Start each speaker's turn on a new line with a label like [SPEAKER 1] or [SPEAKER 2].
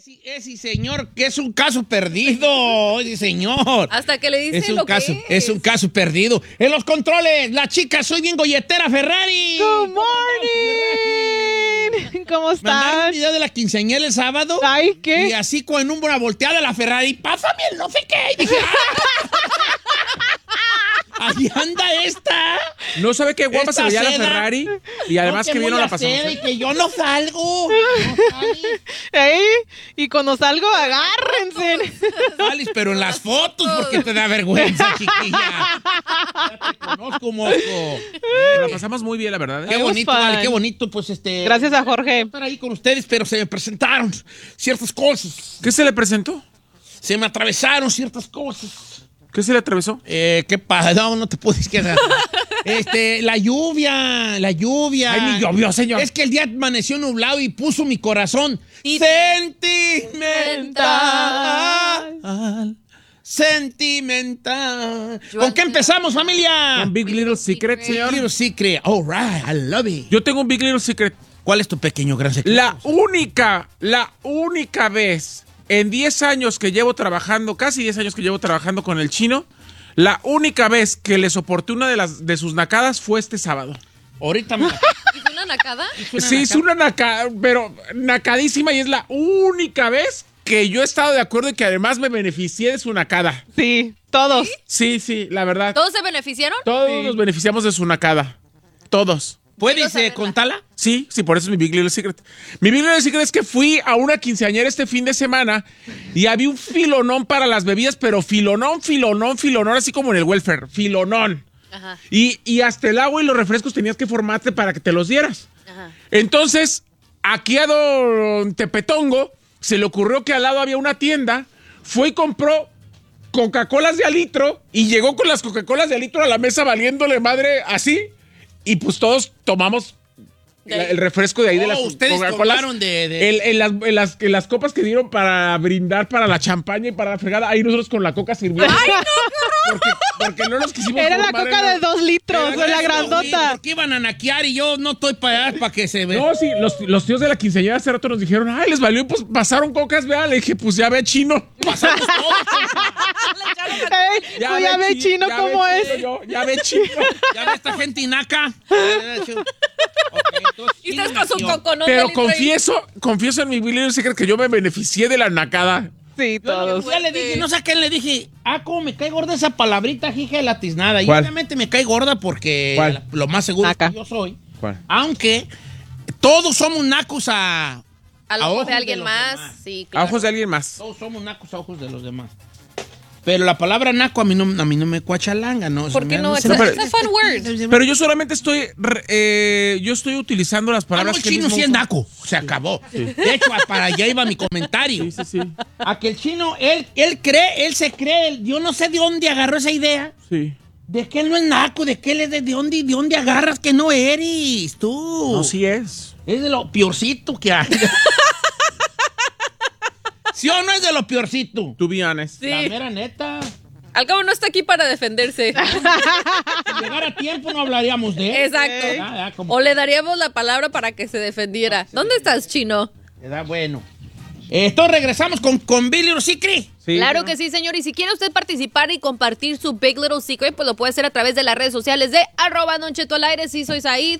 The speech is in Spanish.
[SPEAKER 1] Ese señor que es un caso perdido, ese señor.
[SPEAKER 2] Hasta que le dice
[SPEAKER 1] es un
[SPEAKER 2] lo
[SPEAKER 1] caso,
[SPEAKER 2] que
[SPEAKER 1] es un caso perdido. En los controles, la chica, soy bien golletera Ferrari.
[SPEAKER 3] Good morning. ¿Cómo
[SPEAKER 1] Mandaron
[SPEAKER 3] estás?
[SPEAKER 1] un video de la quinceañera el sábado.
[SPEAKER 3] Ay, ¿qué?
[SPEAKER 1] Y así con una volteada la Ferrari, pásame el no sé qué. Y dije, ahí anda esta.
[SPEAKER 4] ¿No sabe qué guapa se
[SPEAKER 1] Esta
[SPEAKER 4] veía la
[SPEAKER 1] seda.
[SPEAKER 4] Ferrari? Y además
[SPEAKER 1] No,
[SPEAKER 4] que vino
[SPEAKER 1] voy a
[SPEAKER 4] la pasamos.
[SPEAKER 1] hacer y que yo no salgo.
[SPEAKER 3] Ey, y cuando salgo, agárrense.
[SPEAKER 1] Alice, pero en las fotos, porque te da vergüenza, chiquilla. Ya te conozco, moco.
[SPEAKER 4] La pasamos muy bien, la verdad.
[SPEAKER 1] Qué
[SPEAKER 3] It was
[SPEAKER 1] bonito,
[SPEAKER 3] fun.
[SPEAKER 1] vale, qué bonito, pues
[SPEAKER 3] Gracias a Jorge.
[SPEAKER 1] estar ahí con ustedes, pero se me presentaron ciertas cosas.
[SPEAKER 4] ¿Qué se le presentó?
[SPEAKER 1] Se me atravesaron ciertas cosas.
[SPEAKER 4] ¿Qué se le atravesó?
[SPEAKER 1] ¿Qué pasa? No te puedes quedar. La lluvia.
[SPEAKER 4] Ay, ni llovió, señor.
[SPEAKER 1] Es que el día amaneció nublado y puso mi corazón sentimental. ¿Con qué empezamos, familia?
[SPEAKER 4] Un Big Little Secret, señor.
[SPEAKER 1] Little secret. All right, I love it.
[SPEAKER 4] Yo tengo un Big Little Secret.
[SPEAKER 1] ¿Cuál es tu pequeño gran secreto?
[SPEAKER 4] La única vez en 10 años que llevo trabajando, casi 10 años que llevo trabajando con el chino, la única vez que le soporté una de sus nacadas fue este sábado.
[SPEAKER 1] Ahorita me...
[SPEAKER 2] ¿Hizo una nacada?
[SPEAKER 4] Sí, es una nacada, pero nacadísima, y es la única vez que yo he estado de acuerdo y que además me beneficié de su nacada.
[SPEAKER 3] Sí, todos.
[SPEAKER 4] Sí, la verdad.
[SPEAKER 2] ¿Todos se beneficiaron?
[SPEAKER 4] Todos nos beneficiamos de su nacada. Todos.
[SPEAKER 1] ¿Puedes
[SPEAKER 2] saberla.
[SPEAKER 1] contarla?
[SPEAKER 4] Sí, por eso es mi Big Little Secret. Mi Big Little Secret es que fui a una quinceañera este fin de semana y había un filonón para las bebidas, pero filonón, así como en el welfare, filonón.
[SPEAKER 2] Ajá.
[SPEAKER 4] Y hasta el agua y los refrescos tenías que formarte para que te los dieras.
[SPEAKER 2] Ajá.
[SPEAKER 4] Entonces, aquí a don Tepetongo se le ocurrió que al lado había una tienda, fue y compró Coca-Colas de a litro y llegó con las Coca-Colas de a litro a la mesa valiéndole madre así, y pues todos tomamos el refresco de ahí de las
[SPEAKER 1] ustedes
[SPEAKER 4] Coca-Colas.
[SPEAKER 1] tomaron
[SPEAKER 4] En las copas que dieron para brindar para la champaña y para la fregada, ahí nosotros con la coca sirviendo.
[SPEAKER 2] ¡Ay, no, qué horror!
[SPEAKER 4] Porque no nos quisimos
[SPEAKER 3] Era la
[SPEAKER 4] formar
[SPEAKER 3] coca
[SPEAKER 4] en
[SPEAKER 3] de 2 litros,
[SPEAKER 1] Pero
[SPEAKER 3] la
[SPEAKER 1] eso,
[SPEAKER 3] grandota.
[SPEAKER 1] ¿por qué iban a naquear y yo no estoy para allá para que se vea?
[SPEAKER 4] No, sí, los tíos de la quinceañera hace rato nos dijeron, ay, les valió, pues pasaron cocas, vea. Le dije, pues ya ve, chino.
[SPEAKER 1] Pasamos todos.
[SPEAKER 3] Ey, pues ya ve chino cómo es.
[SPEAKER 4] Ya ve chino.
[SPEAKER 1] Ya ve esta gente inaca.
[SPEAKER 2] Y estás con su coconut.
[SPEAKER 4] Pero confieso en mi Big Little Secret que yo me beneficié de la nacada.
[SPEAKER 3] Sí, todos.
[SPEAKER 1] Ya le dije, no sé a qué le dije. Cómo me cae gorda esa palabrita, hija de la tiznada. Y
[SPEAKER 4] ¿Cuál?
[SPEAKER 1] obviamente me cae gorda porque
[SPEAKER 4] ¿Cuál?
[SPEAKER 1] lo más seguro
[SPEAKER 3] Naca.
[SPEAKER 1] que yo soy.
[SPEAKER 4] ¿Cuál?
[SPEAKER 1] Aunque todos somos nacos
[SPEAKER 2] Al
[SPEAKER 1] a
[SPEAKER 2] ojo
[SPEAKER 1] ojos
[SPEAKER 2] de alguien
[SPEAKER 1] de los
[SPEAKER 2] más.
[SPEAKER 1] demás.
[SPEAKER 2] Sí,
[SPEAKER 4] A
[SPEAKER 2] claro.
[SPEAKER 4] ojos de alguien más.
[SPEAKER 1] Todos somos nacos a ojos de los demás. Pero la palabra naco a mí no me cuachalanga, ¿no?
[SPEAKER 2] ¿Por qué no?
[SPEAKER 1] Se
[SPEAKER 2] It's
[SPEAKER 1] me-
[SPEAKER 2] a fun word.
[SPEAKER 4] Pero yo solamente estoy utilizando las
[SPEAKER 1] Ah, no,
[SPEAKER 4] palabras
[SPEAKER 1] el
[SPEAKER 4] que él
[SPEAKER 1] chino
[SPEAKER 4] mismo
[SPEAKER 1] sí es
[SPEAKER 4] usa.
[SPEAKER 1] naco. Se acabó. De hecho, para allá iba mi comentario.
[SPEAKER 4] Sí.
[SPEAKER 1] A que el chino, él se cree, yo no sé de dónde agarró esa idea.
[SPEAKER 4] Sí.
[SPEAKER 1] De que él no es naco, de que él es de dónde agarras que no eres, tú.
[SPEAKER 4] No, sí es.
[SPEAKER 1] Es de lo peorcito que hay. ¿Sí o no es de lo peorcito?
[SPEAKER 4] To be honest.
[SPEAKER 2] Sí.
[SPEAKER 1] La mera neta.
[SPEAKER 2] Al cabo no está aquí para defenderse.
[SPEAKER 1] Si llegara a tiempo no hablaríamos de él.
[SPEAKER 2] Exacto.
[SPEAKER 1] Como
[SPEAKER 2] O le daríamos la palabra para que se defendiera. ¿Dónde estás, chino?
[SPEAKER 1] bueno. Entonces regresamos con Big Little Secret.
[SPEAKER 4] Sí,
[SPEAKER 2] Claro
[SPEAKER 4] ¿no?
[SPEAKER 2] que sí, señor. Y si quiere usted participar y compartir su Big Little Secret, pues lo puede hacer a través de las redes sociales de @Don Cheto al aire. Sí, soy Said.